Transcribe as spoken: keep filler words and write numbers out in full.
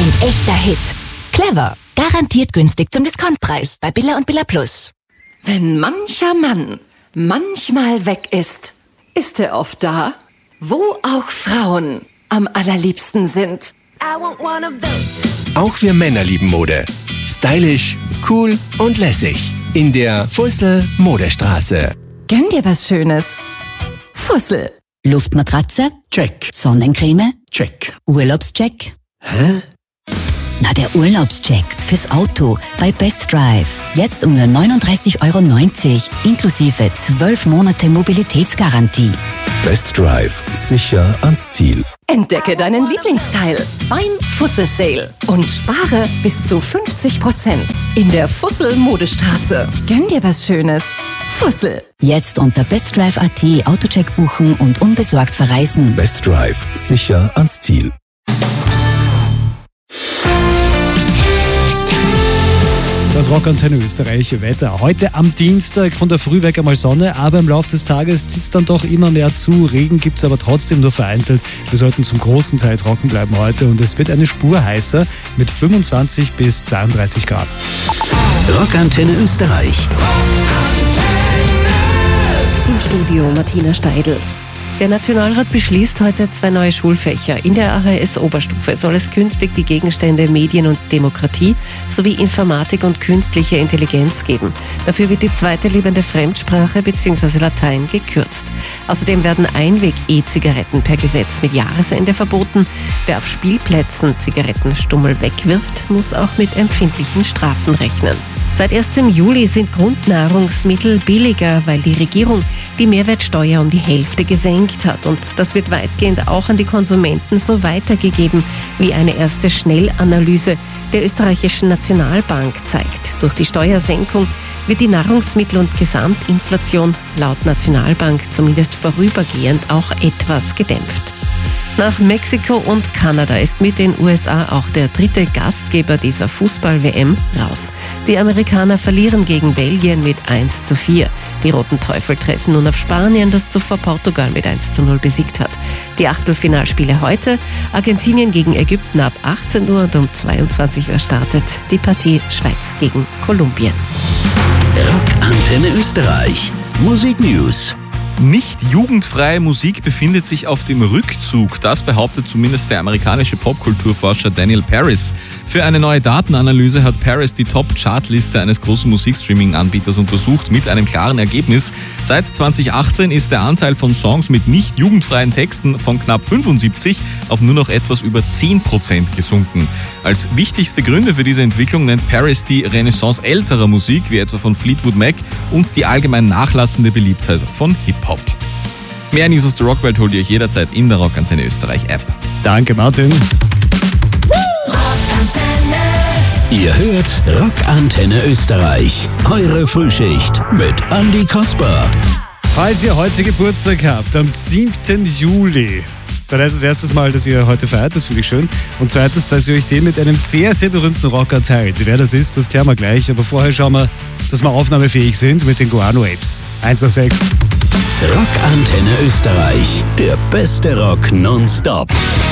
Ein echter Hit. Clever. Garantiert günstig zum Discountpreis bei Billa und Billa Plus. Wenn mancher Mann manchmal weg ist, ist er oft da, wo auch Frauen am allerliebsten sind. Auch wir Männer lieben Mode. Stylisch, cool und lässig. In der Fussel Modestraße. Gönn dir was Schönes. Fussel. Luftmatratze? Check. Sonnencreme? Check. Urlaubscheck? Hä? Na, der Urlaubscheck fürs Auto bei Best Drive. Jetzt um nur neununddreißig Euro neunzig, inklusive zwölf Monate Mobilitätsgarantie. Best Drive. Sicher ans Ziel. Entdecke deinen Lieblingsteil beim Fussel Sale und spare bis zu fünfzig Prozent in der Fussel Modestraße. Gönn dir was Schönes. Fussel. Jetzt unter bestdrive punkt at Autocheck buchen und unbesorgt verreisen. Best Drive. Sicher ans Ziel. Das Rockantenne Österreich Wetter. Heute am Dienstag von der Früh weg einmal Sonne, aber im Laufe des Tages zieht es dann doch immer mehr zu. Regen gibt es aber trotzdem nur vereinzelt. Wir sollten zum großen Teil trocken bleiben heute und es wird eine Spur heißer mit fünfundzwanzig bis zweiunddreißig Grad. Rockantenne Österreich. Im Studio Martina Steidl. Der Nationalrat beschließt heute zwei neue Schulfächer. In der A H S-Oberstufe soll es künftig die Gegenstände Medien und Demokratie sowie Informatik und künstliche Intelligenz geben. Dafür wird die zweite lebende Fremdsprache bzw. Latein gekürzt. Außerdem werden Einweg-E-Zigaretten per Gesetz mit Jahresende verboten. Wer auf Spielplätzen Zigarettenstummel wegwirft, muss auch mit empfindlichen Strafen rechnen. Seit erstem Juli sind Grundnahrungsmittel billiger, weil die Regierung die Mehrwertsteuer um die Hälfte gesenkt hat. Und das wird weitgehend auch an die Konsumenten so weitergegeben, wie eine erste Schnellanalyse der österreichischen Nationalbank zeigt. Durch die Steuersenkung wird die Nahrungsmittel- und Gesamtinflation laut Nationalbank zumindest vorübergehend auch etwas gedämpft. Nach Mexiko und Kanada ist mit den U S A auch der dritte Gastgeber dieser Fußball-W M raus. Die Amerikaner verlieren gegen Belgien mit eins zu vier. Die Roten Teufel treffen nun auf Spanien, das zuvor Portugal mit eins zu null besiegt hat. Die Achtelfinalspiele heute. Argentinien gegen Ägypten ab achtzehn Uhr und um zweiundzwanzig Uhr startet die Partie Schweiz gegen Kolumbien. Rockantenne Österreich. Musik News. Nicht jugendfreie Musik befindet sich auf dem Rückzug. Das behauptet zumindest der amerikanische Popkulturforscher Daniel Paris. Für eine neue Datenanalyse hat Paris die Top-Chartliste eines großen Musikstreaming-Anbieters untersucht mit einem klaren Ergebnis. Seit zweitausendachtzehn ist der Anteil von Songs mit nicht jugendfreien Texten von knapp fünfundsiebzig auf nur noch etwas über zehn Prozent gesunken. Als wichtigste Gründe für diese Entwicklung nennt Paris die Renaissance älterer Musik, wie etwa von Fleetwood Mac, und die allgemein nachlassende Beliebtheit von Hip-Hop. Mehr News aus der Rockwelt holt ihr euch jederzeit in der Rockantenne Österreich App. Danke, Martin. Ihr hört Rockantenne Österreich. Eure Frühschicht mit Andi Kasper. Falls ihr heute Geburtstag habt, am siebten Juli, dann heißt es erstes Mal, dass ihr heute feiert, das finde ich schön. Und zweitens, dass ihr euch den mit einem sehr, sehr berühmten Rocker teilt. Wer das ist, das klären wir gleich. Aber vorher schauen wir, dass wir aufnahmefähig sind mit den Guano Apes. eins nach sechs. Rockantenne Österreich. Der beste Rock nonstop.